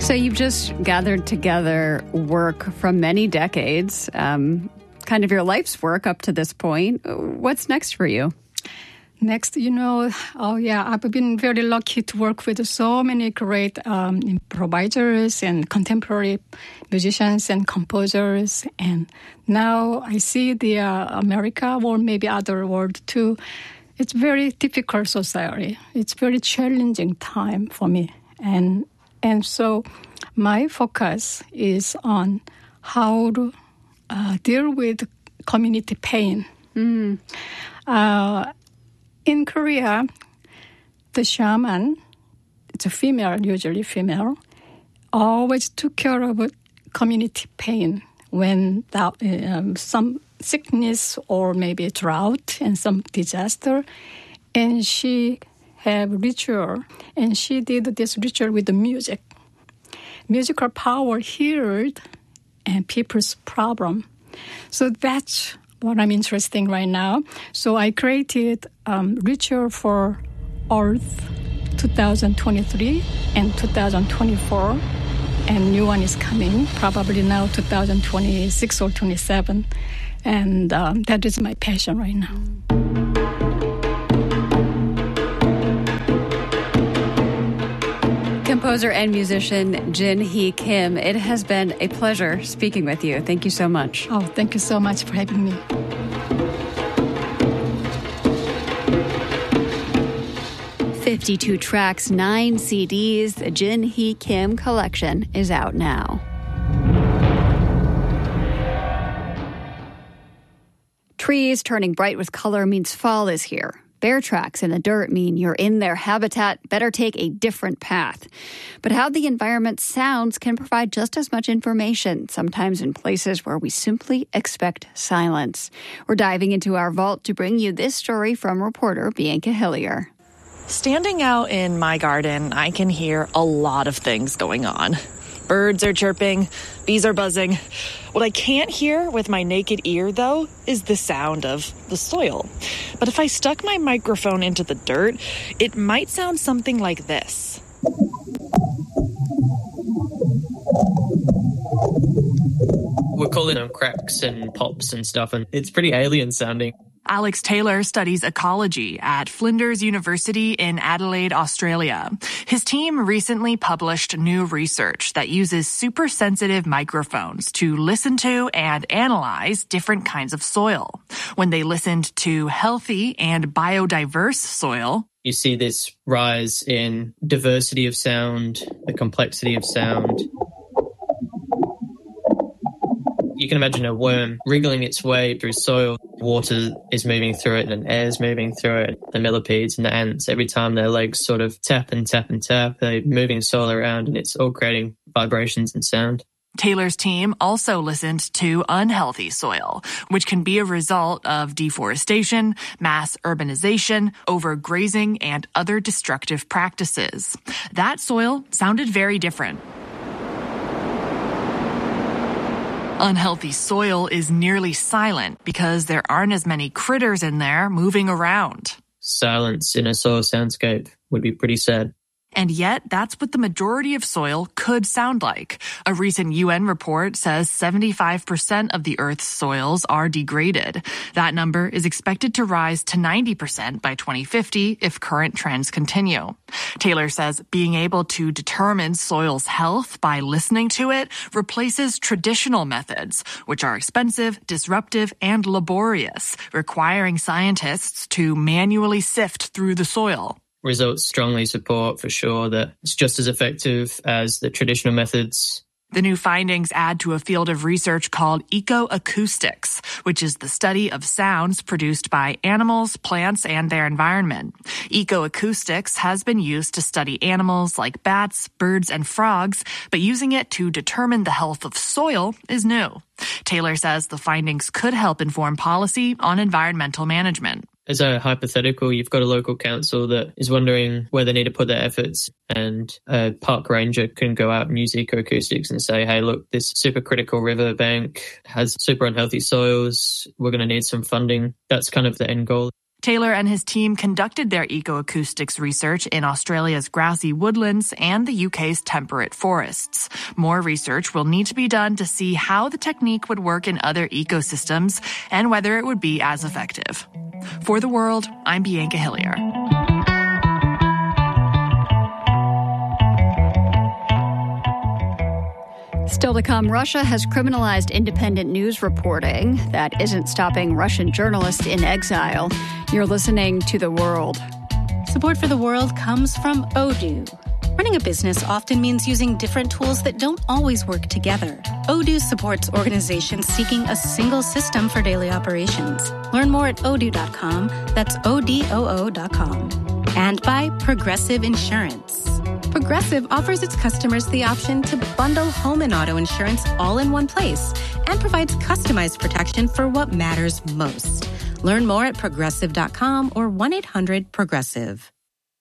So you've just gathered together work from many decades, kind of your life's work up to this point. What's next for you? Next, I've been very lucky to work with so many great improvisers and contemporary musicians and composers. And now I see the America, or maybe other world too. It's very difficult society. It's very challenging time for me. And so my focus is on how to deal with community pain. In Korea, the shaman, it's a female, usually female, always took care of community pain when some sickness or maybe drought and some disaster. And she have ritual, and she did this ritual with the music. Musical power healed and people's problem. So that's what I'm interested in right now. So I created ritual for Earth 2023 and 2024. And new one is coming, probably now 2026 or 27. And that is my passion right now. Composer and musician Jin Hee Kim, it has been a pleasure speaking with you. Thank you so much. Oh, thank you so much for having me. "52 tracks, 9 CDs, the Jin Hee Kim collection is out now. Trees turning bright with color means fall is here. Bear tracks in the dirt mean you're in their habitat, better take a different path. But how the environment sounds can provide just as much information, sometimes in places where we simply expect silence. We're diving into our vault to bring you this story from reporter Bianca Hillier. Standing out in my garden, I can hear a lot of things going on. Birds are chirping, bees are buzzing. What I can't hear with my naked ear, though, is the sound of the soil. But if I stuck my microphone into the dirt, it might sound something like this. We're calling them cracks and pops and stuff, and it's pretty alien sounding. Alex Taylor studies ecology at Flinders University in Adelaide, Australia. His team recently published new research that uses super-sensitive microphones to listen to and analyze different kinds of soil. When they listened to healthy and biodiverse soil, you see this rise in diversity of sound, the complexity of sound. You can imagine a worm wriggling its way through soil. Water is moving through it and air is moving through it. The millipedes and the ants, every time their legs sort of tap and tap and tap, they're moving soil around and it's all creating vibrations and sound. Taylor's team also listened to unhealthy soil, which can be a result of deforestation, mass urbanization, overgrazing, and other destructive practices. That soil sounded very different. Unhealthy soil is nearly silent because there aren't as many critters in there moving around. Silence in a soil soundscape would be pretty sad. And yet, that's what the majority of soil could sound like. A recent UN report says 75% of the Earth's soils are degraded. That number is expected to rise to 90% by 2050 if current trends continue. Taylor says being able to determine soil's health by listening to it replaces traditional methods, which are expensive, disruptive, and laborious, requiring scientists to manually sift through the soil. Results strongly support, for sure, that it's just as effective as the traditional methods. The new findings add to a field of research called ecoacoustics, which is the study of sounds produced by animals, plants, and their environment. Ecoacoustics has been used to study animals like bats, birds, and frogs, but using it to determine the health of soil is new. Taylor says the findings could help inform policy on environmental management. As a hypothetical, you've got a local council that is wondering where they need to put their efforts, and a park ranger can go out and use ecoacoustics and say, hey, look, this supercritical riverbank has super unhealthy soils. We're going to need some funding. That's kind of the end goal. Taylor and his team conducted their ecoacoustics research in Australia's grassy woodlands and the UK's temperate forests. More research will need to be done to see how the technique would work in other ecosystems and whether it would be as effective. For The World, I'm Bianca Hillier. Still to come, Russia has criminalized independent news reporting. That isn't stopping Russian journalists in exile. You're listening to The World. Support for The World comes from Odoo. Running a business often means using different tools that don't always work together. Odoo supports organizations seeking a single system for daily operations. Learn more at odoo.com. That's ODOO.com. And by Progressive Insurance. Progressive offers its customers the option to bundle home and auto insurance all in one place and provides customized protection for what matters most. Learn more at progressive.com or 1-800-PROGRESSIVE.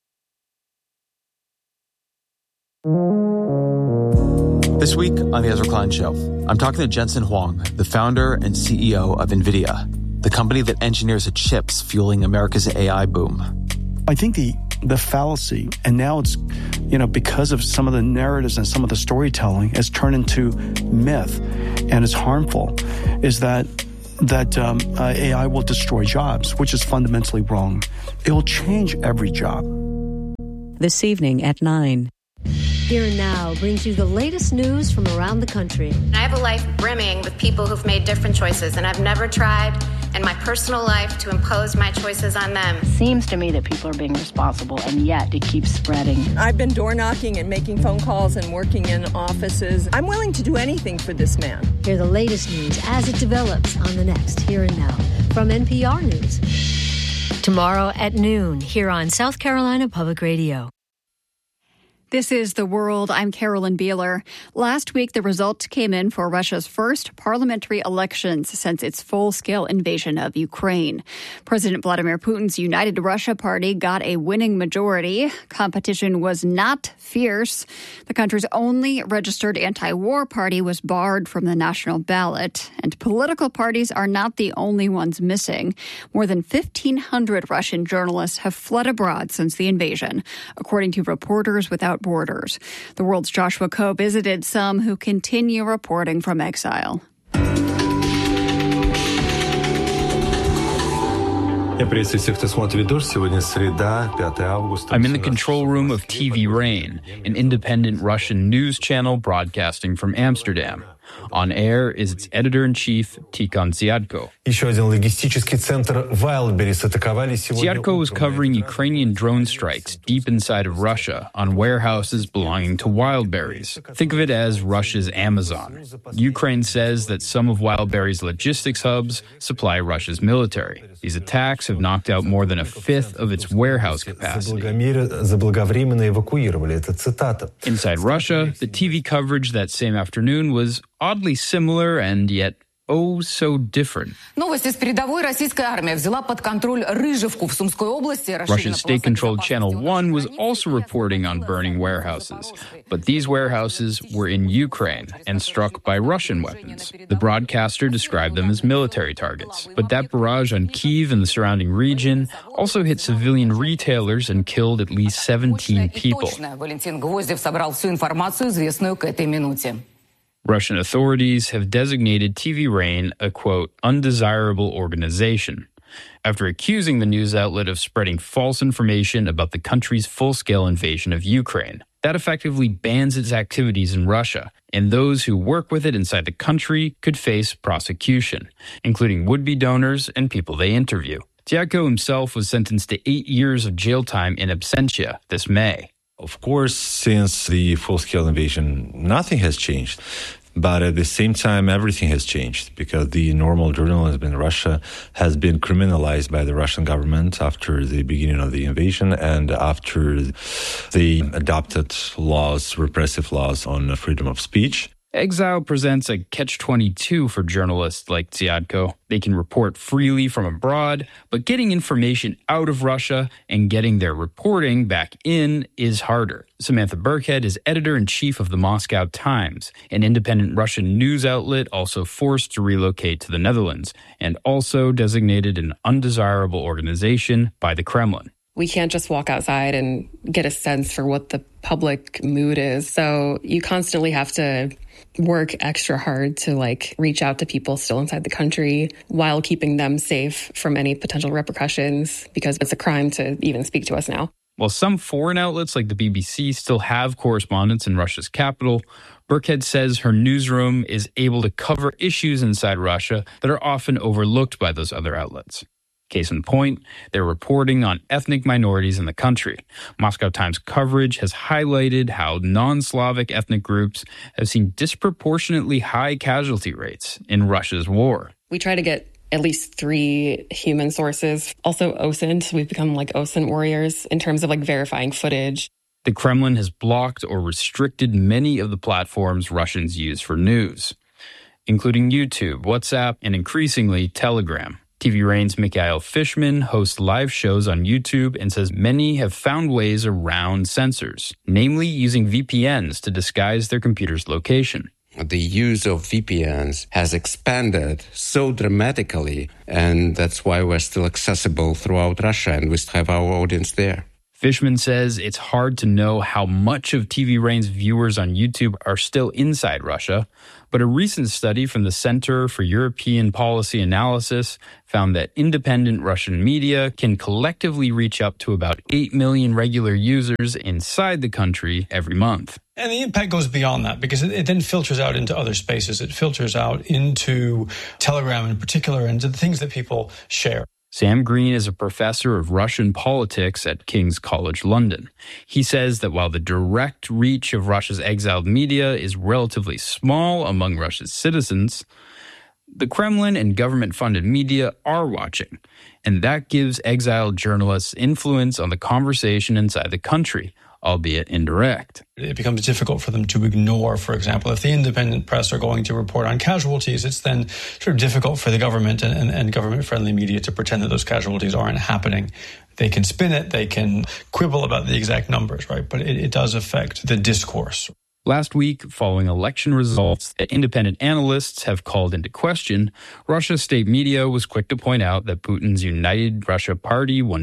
This week on The Ezra Klein Show, I'm talking to Jensen Huang, the founder and CEO of NVIDIA, the company that engineers the chips fueling America's AI boom. I think the fallacy, and now it's, because of some of the narratives and some of the storytelling, has turned into myth and is harmful, is that AI will destroy jobs, which is fundamentally wrong. It will change every job. This evening at 9. Here and Now brings you the latest news from around the country. I have a life brimming with people who've made different choices, and I've never tried in my personal life to impose my choices on them. Seems to me that people are being responsible, and yet it keeps spreading. I've been door knocking and making phone calls and working in offices. I'm willing to do anything for this man. Hear the latest news as it develops on the next Here and Now from NPR News. Tomorrow at noon here on South Carolina Public Radio. This is The World. I'm Carolyn Beeler. Last week, the results came in for Russia's first parliamentary elections since its full-scale invasion of Ukraine. President Vladimir Putin's United Russia Party got a winning majority. Competition was not fierce. The country's only registered anti-war party was barred from the national ballot. And political parties are not the only ones missing. More than 1,500 Russian journalists have fled abroad since the invasion, according to Reporters Without Borders. The World's Joshua Coe visited some who continue reporting from exile. I'm in the control room of TV Rain, an independent Russian news channel broadcasting from Amsterdam. On air is its editor-in-chief, Tikhon Zyadko. Zyadko was covering Ukrainian drone strikes deep inside of Russia on warehouses belonging to Wildberries. Think of it as Russia's Amazon. Ukraine says that some of Wildberries' logistics hubs supply Russia's military. These attacks have knocked out more than a fifth of its warehouse capacity. Inside Russia, the TV coverage that same afternoon was oddly similar and yet oh so different. Russia's state-controlled Channel 1 was also reporting on burning warehouses, but these warehouses were in Ukraine and struck by Russian weapons. The broadcaster described them as military targets, but that barrage on Kyiv and the surrounding region also hit civilian retailers and killed at least 17 people. Russian authorities have designated TV Rain a, quote, undesirable organization, after accusing the news outlet of spreading false information about the country's full-scale invasion of Ukraine. That effectively bans its activities in Russia, and those who work with it inside the country could face prosecution, including would-be donors and people they interview. Zyadko himself was sentenced to 8 years of jail time in absentia this May. Of course, since the full-scale invasion, nothing has changed. But at the same time, everything has changed because the normal journalism in Russia has been criminalized by the Russian government after the beginning of the invasion and after they adopted laws, repressive laws on freedom of speech. Exile presents a catch-22 for journalists like Tsiadko. They can report freely from abroad, but getting information out of Russia and getting their reporting back in is harder. Samantha Burkhead is editor-in-chief of the Moscow Times, an independent Russian news outlet also forced to relocate to the Netherlands, and also designated an undesirable organization by the Kremlin. We can't just walk outside and get a sense for what the public mood is. So you constantly have to work extra hard to reach out to people still inside the country while keeping them safe from any potential repercussions, because it's a crime to even speak to us now. While some foreign outlets like the BBC still have correspondents in Russia's capital, Burkhead says her newsroom is able to cover issues inside Russia that are often overlooked by those other outlets. Case in point, they're reporting on ethnic minorities in the country. Moscow Times coverage has highlighted how non-Slavic ethnic groups have seen disproportionately high casualty rates in Russia's war. We try to get at least 3 human sources. Also OSINT, we've become like OSINT warriors in terms of verifying footage. The Kremlin has blocked or restricted many of the platforms Russians use for news, including YouTube, WhatsApp, and increasingly Telegram. TV Rain's Mikhail Fishman hosts live shows on YouTube and says many have found ways around censors, namely using VPNs to disguise their computer's location. The use of VPNs has expanded so dramatically, and that's why we're still accessible throughout Russia, and we still have our audience there. Fishman says it's hard to know how much of TV Rain's viewers on YouTube are still inside Russia, but a recent study from the Center for European Policy Analysis found that independent Russian media can collectively reach up to about 8 million regular users inside the country every month. And the impact goes beyond that because it then filters out into other spaces. It filters out into Telegram in particular, into the things that people share. Sam Green is a professor of Russian politics at King's College London. He says that while the direct reach of Russia's exiled media is relatively small among Russia's citizens, the Kremlin and government-funded media are watching, and that gives exiled journalists influence on the conversation inside the country, albeit indirect. It becomes difficult for them to ignore, for example, if the independent press are going to report on casualties, it's then sort of difficult for the government and government-friendly media to pretend that those casualties aren't happening. They can spin it, they can quibble about the exact numbers, right? But it does affect the discourse. Last week, following election results that independent analysts have called into question, Russia's state media was quick to point out that Putin's United Russia Party won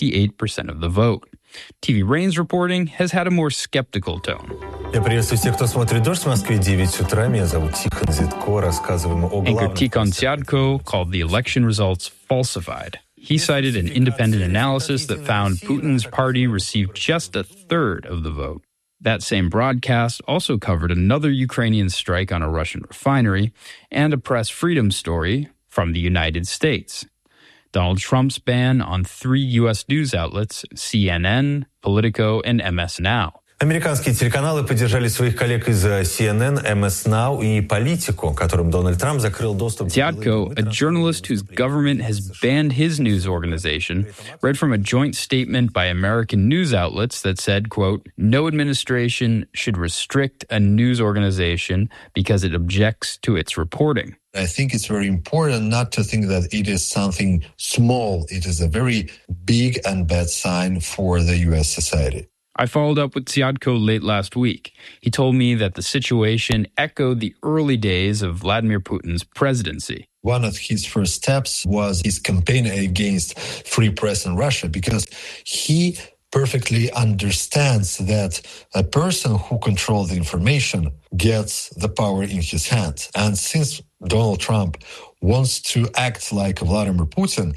58% of the vote. TV Rain's reporting has had a more skeptical tone. Я приветствую всех, кто смотрит «Дождь» в Москве, 9 утра. Меня зовут Тихон Зитко. Рассказываем о главных... Anchor Tikhon Tsiadko called the election results falsified. He cited an independent analysis that found Putin's party received just a third of the vote. That same broadcast also covered another Ukrainian strike on a Russian refinery and a press freedom story from the United States. Donald Trump's ban on 3 U.S. news outlets, CNN, Politico, and MS Now. Американские телеканалы поддержали своих коллег из CNN, MS Now и Politico, которым Дональд Трамп закрыл доступ... Tsiadko, a journalist whose government has banned his news organization, read from a joint statement by American news outlets that said, quote, "No administration should restrict a news organization because it objects to its reporting." I think it's very important not to think that it is something small. It is a very big and bad sign for the U.S. society. I followed up with Tsiadko late last week. He told me that the situation echoed the early days of Vladimir Putin's presidency. One of his first steps was his campaign against free press in Russia because he perfectly understands that a person who controls the information gets the power in his hands. And since Donald Trump wants to act like Vladimir Putin,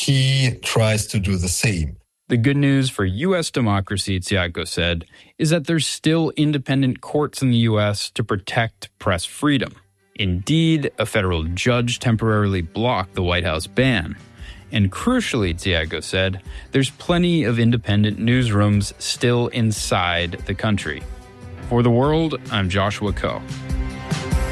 he tries to do the same. The good news for U.S. democracy, Tsiadko said, is that there's still independent courts in the U.S. to protect press freedom. Indeed, a federal judge temporarily blocked the White House ban. And crucially, Tsiadko said, there's plenty of independent newsrooms still inside the country. For The World, I'm Joshua Koh.